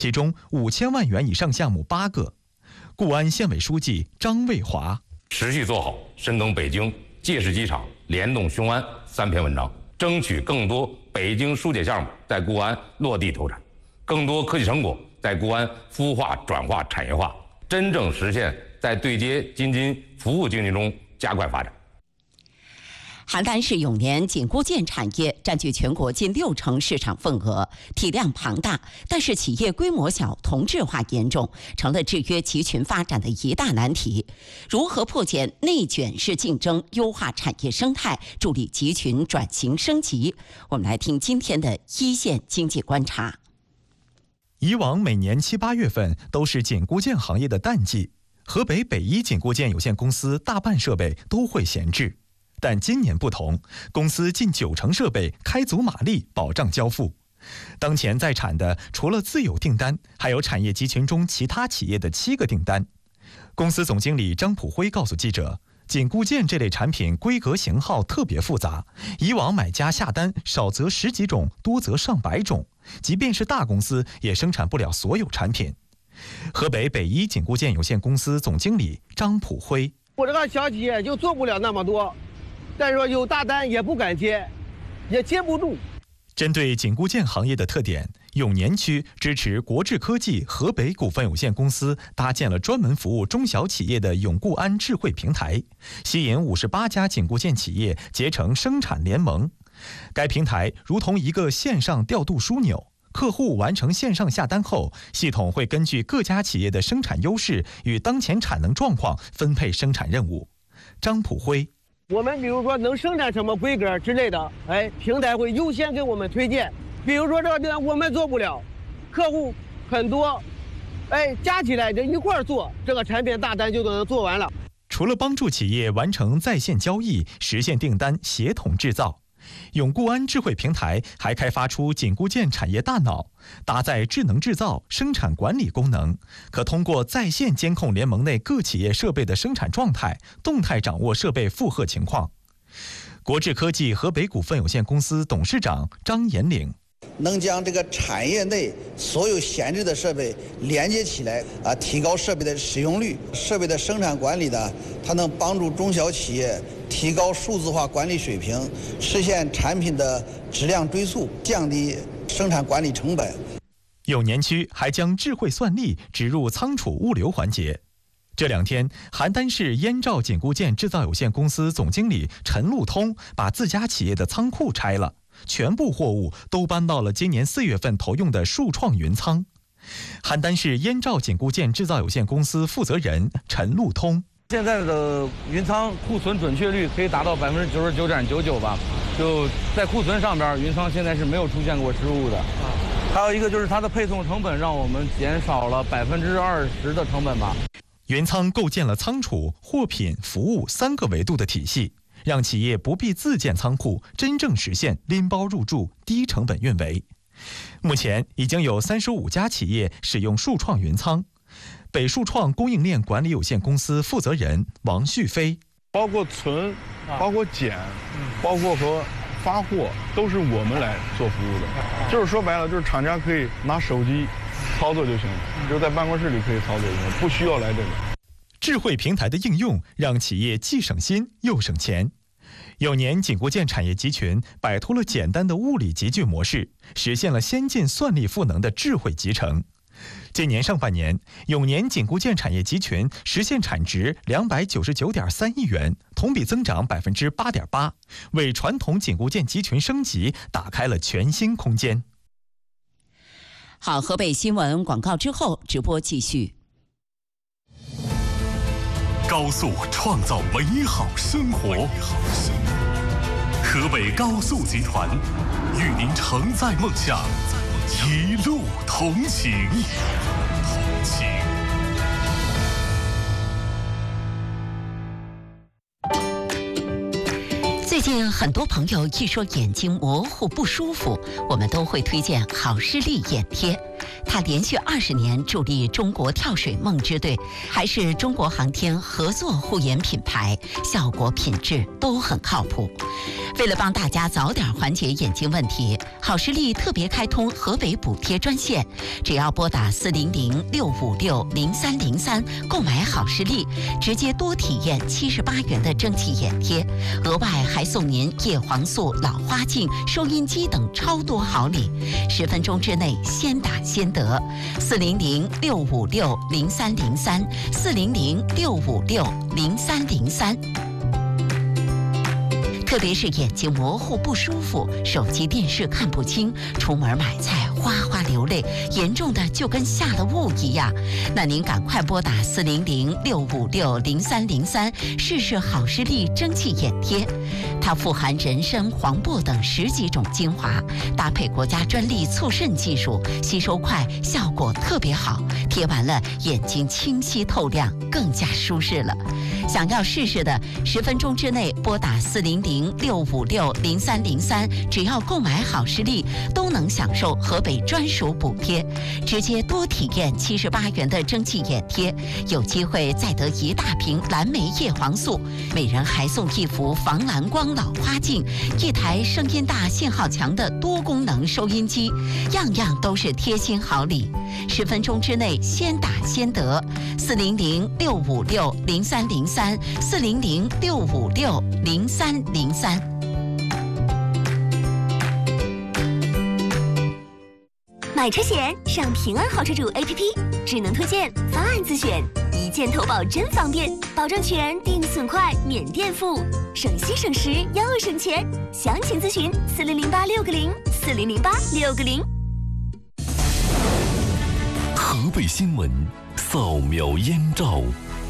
其中5000万元以上项目8个。固安县委书记张卫华持续做好深耕北京、借势机场、联动雄安3篇文章，争取更多北京疏解项目在固安落地投产，更多科技成果在固安孵化转化产业化，真正实现在对接京津服务经济中加快发展。 邯郸市永年紧固件产业占据全国近60%市场份额，体量庞大，但是企业规模小，同质化严重，成了制约集群发展的一大难题。如何破解内卷式竞争，优化产业生态，助力集群转型升级？我们来听今天的一线经济观察。 以往每年7、8月份都是紧固件行业的淡季，河北北一紧固件有限公司大半设备都会闲置。但今年不同，公司近90%设备开足马力保障交付。当前在产的除了自有订单，还有产业集群中其他企业的7个订单。公司总经理张普辉告诉记者，紧固件这类产品规格型号特别复杂，以往买家下单少则10几种，多则上百种，即便是大公司也生产不了所有产品。河北北一紧固件有限公司总经理张普辉： 我这个小企业就做不了那么多，但是说有大单也不敢接，也接不住。 针对紧固件行业的特点，永年区支持国智科技河北股份有限公司搭建了专门服务中小企业的永固安智慧平台，吸引58家紧固件企业结成生产联盟。该平台如同一个线上调度枢纽，客户完成线上下单后，系统会根据各家企业的生产优势与当前产能状况分配生产任务。张普辉： 我们比如说能生产什么规格之类的，平台会优先给我们推荐。比如说这个我们做不了，客户很多，加起来就一块儿做，这个产品大单就能做完了。 除了帮助企业完成在线交易，实现订单协同制造，永固安智慧平台还开发出紧固件产业大脑，搭载智能制造、生产管理功能，可通过在线监控联盟内各企业设备的生产状态，动态掌握设备负荷情况。国智科技河北股份有限公司董事长张延岭： 能将这个产业内所有闲置的设备连接起来，提高设备的使用率。设备的生产管理呢，它能帮助中小企业提高数字化管理水平，实现产品的质量追溯，降低生产管理成本。 永年区还将智慧算力植入仓储物流环节。这2天，邯郸市燕赵紧固件制造有限公司总经理陈路通把自家企业的仓库拆了，全部货物都搬到了今年4月份投用的数创云仓。邯郸市燕赵紧固件制造有限公司负责人陈路通： 现在的云仓库存准确率可以达到99.99%吧，就在库存上边，云仓现在是没有出现过失误的。还有一个就是它的配送成本让我们减少了20%的成本吧。 云仓构建了仓储、货品、服务3个维度的体系，让企业不必自建仓库，真正实现拎包入驻、低成本运维。目前已经有35家企业使用数创云仓。北数创供应链管理有限公司负责人王旭飞： 包括存、包括减、包括和发货，都是我们来做服务的。就是说白了，就是厂家可以拿手机操作就行了，就在办公室里可以操作就行了，不需要来这里。 智慧平台的应用让企业既省心又省钱。永年紧固件产业集群摆脱了简单的物理集聚模式，实现了先进算力赋能的智慧集成。今年上半年，永年紧固件产业集群实现产值299.3亿元，同比增长8.8%，为传统紧固件集群升级打开了全新空间。 好，河北新闻广告之后，直播继续。 高速创造美好生活，河北高速集团与您承载梦想，一路同行。 最最近很多朋友一说眼睛模糊不舒服，我们都会推荐好视力眼贴。它连续20年助力中国跳水梦之队，还是中国航天合作护眼品牌，效果品质都很靠谱。为了帮大家早点缓解眼睛问题，好视力特别开通河北补贴专线，只要拨打400-656-0303购买好视力，直接多体验78元的蒸汽眼贴，额外还送您叶黄素、老花镜、收音机等超多好礼，10分钟之内先打先得。400-656-0303，400-656-0303。特别是眼睛模糊不舒服，手机电视看不清，出门买菜哗哗流泪，严重的就跟下了雾一样，那您赶快拨打400-656-0303试试好视力蒸汽眼贴。它富含人参、黄柏等10几种精华，搭配国家专利促渗技术，吸收快，效果特别好，贴完了眼睛清晰透亮，更加舒适了。想要试试的，10分钟之内拨打400-656-0303，只要购买好视力，都能享受河北专属补贴，直接多体验78元的蒸汽眼贴，有机会再得1大瓶蓝莓叶黄素，每人还送1幅防蓝光老花镜，1台声音大、信号强的多功能收音机，样样都是贴心好礼。10分钟之内先打先得，400-656-0303，400-656-0303。 买车险上平安好车主 APP， 智能推荐，方案自选，一键投保真方便，保证全，定损快，免垫付，省心省时又省钱。详情咨询4008-660，4008-660。 河北新闻扫描燕赵。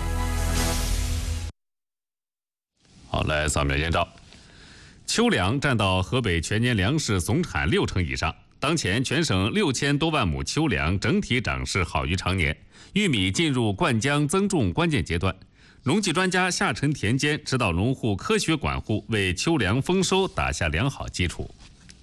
好，来扫描燕赵。秋粮占到河北全年粮食总产60%以上。当前全省6000多万亩秋粮整体长势好于常年，玉米进入灌浆增重关键阶段。农技专家下沉田间，指导农户科学管护，为秋粮丰收打下良好基础。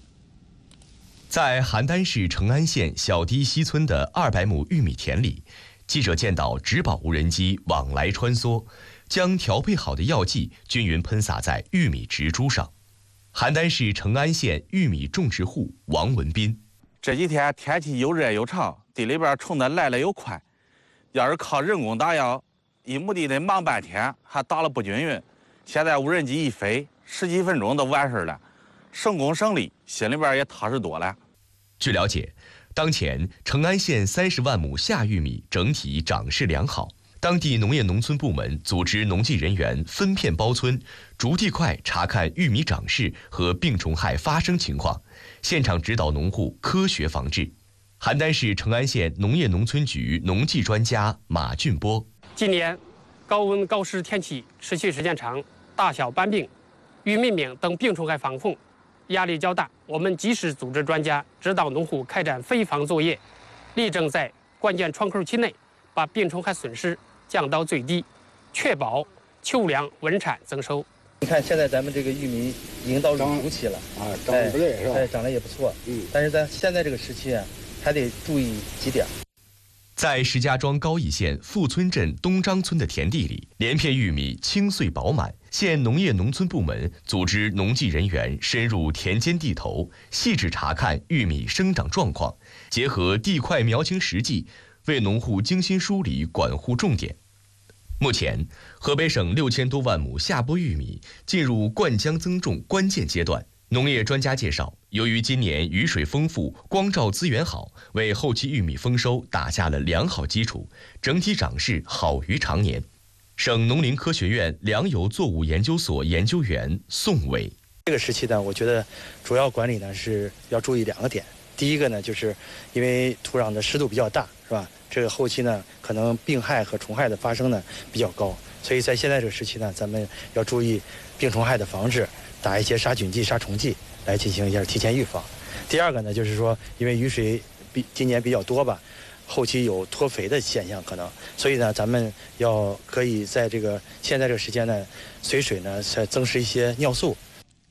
在邯郸市成安县小堤西村的200亩玉米田里，记者见到植保无人机往来穿梭，将调配好的药剂均匀喷洒在玉米植株上。邯郸市成安县玉米种植户王文斌： 这几天天气又热又长，地里边虫子来了又快，要是靠人工打药，一亩地得忙半天，还打了不均匀。现在无人机一飞，10几分钟都完事了，省工省力，心里边也踏实多了。 据了解，当前成安县30万亩夏玉米整体长势良好。当地农业农村部门组织农技人员分片包村，逐地块查看玉米长势和病虫害发生情况，现场指导农户科学防治。邯郸市成安县农业农村局农技专家马俊波： 今年高温高湿天气持续时间长，大小斑病、玉米病等病虫害防控压力较大，我们及时组织专家指导农户开展飞防作业，力争在关键窗口期内把病虫害损失降到最低，确保秋粮稳产增收。 你看现在咱们这个玉米已经到入熟期了啊，长得不累是吧？长得也不错。但是在现在这个时期啊，还得注意几点。 在石家庄高邑县富村镇东张村的田地里，连片玉米青穗饱满。县农业农村部门组织农技人员深入田间地头，细致查看玉米生长状况，结合地块苗情实际，为农户精心梳理管护重点。目前，河北省6000多万亩夏播玉米进入灌浆增重关键阶段。农业专家介绍，由于今年雨水丰富，光照资源好，为后期玉米丰收打下了良好基础，整体长势好于常年。省农林科学院粮油作物研究所研究员宋伟： 这个时期呢，我觉得主要管理呢是要注意2个点。第一个呢，就是因为土壤的湿度比较大，是吧？这个后期呢，可能病害和虫害的发生呢比较高，所以在现在这个时期呢，咱们要注意病虫害的防治，打一些杀菌剂、杀虫剂来进行一下提前预防。第二个呢，就是说，因为雨水今年比较多吧，后期有脱肥的现象可能，所以呢，咱们可以在现在这个时间呢，随水呢再增施一些尿素。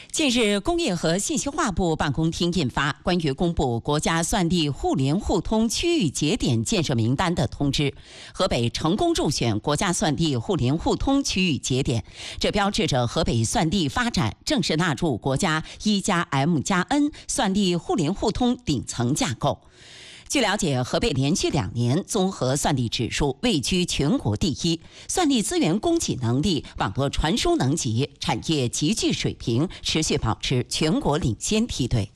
近日，工业和信息化部办公厅印发关于公布国家算力互联互通区域节点建设名单的通知，河北成功入选国家算力互联互通区域节点，这标志着河北算力发展正式纳入国家1+M+N 算力互联互通顶层架构。据了解，河北连续2年综合算力指数位居全国第一，算力资源供给能力、网络传输能级、产业集聚水平持续保持全国领先梯队。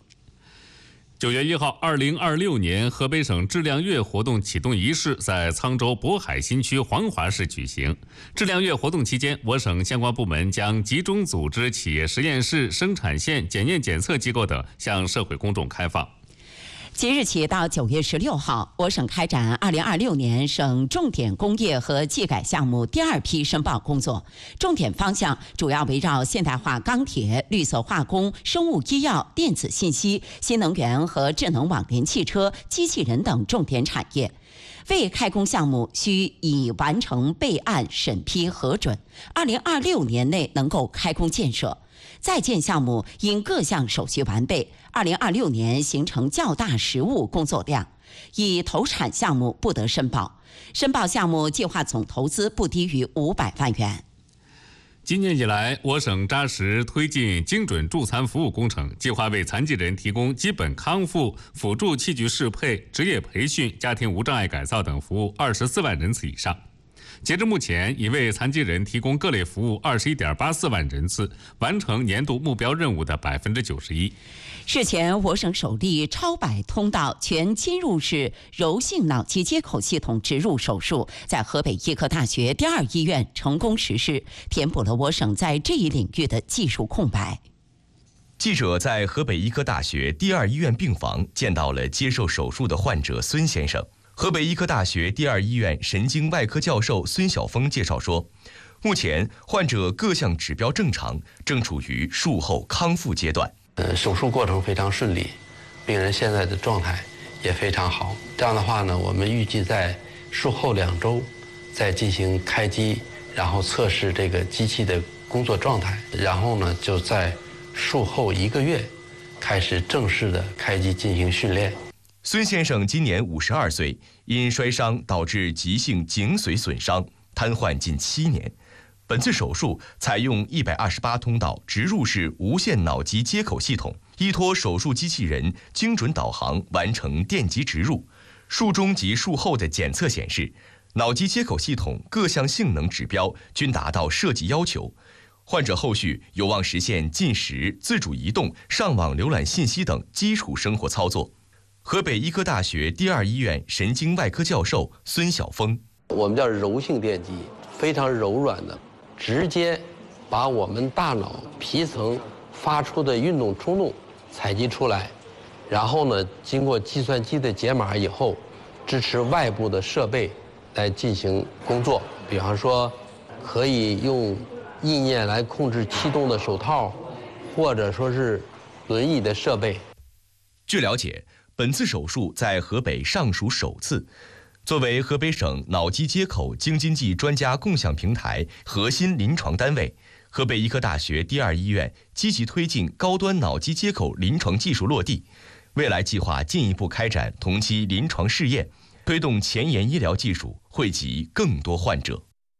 9月1号，2026年河北省质量月活动启动仪式在沧州渤海新区黄华市举行。质量月活动期间，我省相关部门将集中组织企业实验室、生产线、检验检测机构等向社会公众开放。 即日起到9月16号，我省开展2026年省重点工业和技改项目第2批申报工作，重点方向主要围绕现代化钢铁、绿色化工、生物医药、电子信息、新能源和智能网联汽车、机器人等重点产业。未开工项目需已完成备案、审批、核准，2026年内能够开工建设。在建项目因各项手续完备，2026年形成较大实务工作量，已投产项目不得申报，申报项目计划总投资不低于500万元。 今年以来，我省扎实推进精准助残服务工程，计划为残疾人提供基本康复、辅助器具适配、职业培训、家庭无障碍改造等服务24万人次以上。截至目前，已为残疾人提供各类服务21.84万人次，完成年度目标任务的91%。 日前，我省首例超百通道全侵入式柔性脑机接口系统植入手术在河北医科大学第2医院成功实施，填补了我省在这一领域的技术空白。 记者在河北医科大学第2医院病房见到了接受手术的患者孙先生。河北医科大学第2医院神经外科教授孙晓峰介绍说，目前患者各项指标正常，正处于术后康复阶段。 手术过程非常顺利，病人现在的状态也非常好。这样的话呢，我们预计在术后2周再进行开机，然后测试这个机器的工作状态，然后呢就在术后1个月开始正式的开机进行训练。 孙先生今年52岁，因摔伤导致急性颈髓损伤，瘫痪近7年。本次手术采用128通道植入式无线脑机接口系统，依托手术机器人精准导航完成电极植入。术中及术后的检测显示，脑机接口系统各项性能指标均达到设计要求，患者后续有望实现进食、自主移动、上网浏览信息等基础生活操作。河北医科大学第2医院神经外科教授孙晓峰， 我们叫柔性电击，非常柔软的，直接把我们大脑皮层发出的运动冲动采集出来，然后呢，经过计算机的解码以后，支持外部的设备来进行工作。比方说，可以用意念来控制气动的手套，或者说是轮椅的设备。 据了解，本次手术在河北尚属首次。作为河北省脑机接口京津冀专家共享平台核心临床单位，河北医科大学第2医院积极推进高端脑机接口临床技术落地，未来计划进一步开展同期临床试验，推动前沿医疗技术惠及更多患者。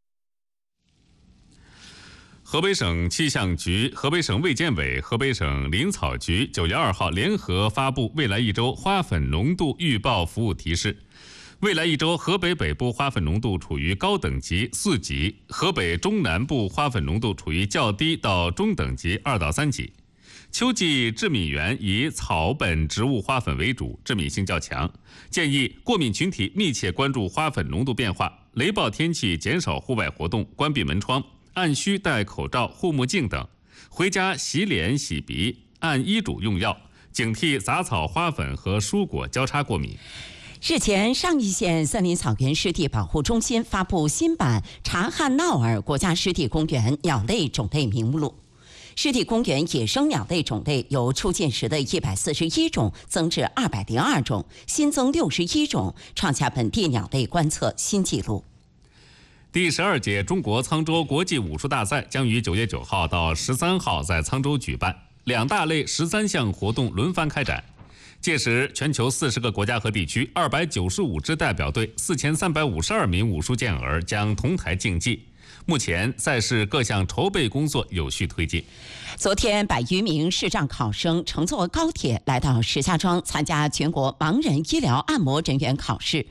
河北省气象局、河北省卫健委、河北省林草局9月2号联合发布未来1周花粉浓度预报服务提示。未来1周，河北北部花粉浓度处于高等级4级，河北中南部花粉浓度处于较低到中等级2到3级。秋季致敏源以草本植物花粉为主，致敏性较强，建议过敏群体密切关注花粉浓度变化，雷暴天气减少户外活动，关闭门窗，按需戴口罩、护目镜等，回家洗脸洗鼻，按医嘱用药，警惕杂草、花粉和蔬果交叉过敏。 日前，上义县森林草原湿地保护中心发布新版察罕淖尔国家湿地公园鸟类种类名录。湿地公园野生鸟类种类由出建时的141种增至202种，新增61种，创下本地鸟类观测新纪录。 第12届中国沧州国际武术大赛将于9月9号到13号在沧州举办。 2大类13项活动轮番开展。届时，全球40个国家和地区295支代表队、4352名武术健儿将同台竞技。目前，赛事各项筹备工作有序推进。 昨天，100余名视障考生乘坐高铁来到石家庄参加全国盲人医疗按摩人员考试。